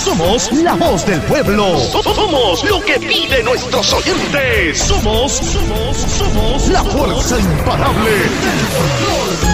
Somos la voz del pueblo. Somos lo que piden nuestros oyentes. Somos la fuerza imparable del folclor.